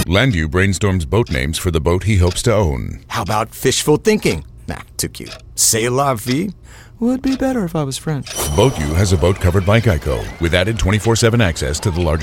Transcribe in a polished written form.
Landu brainstorms boat names for the boat he hopes to own. How about fishful thinking? Nah, too cute. C'est la vie would be better if I was French. BoatU has a boat covered by Geico with added 24/7 access to the largest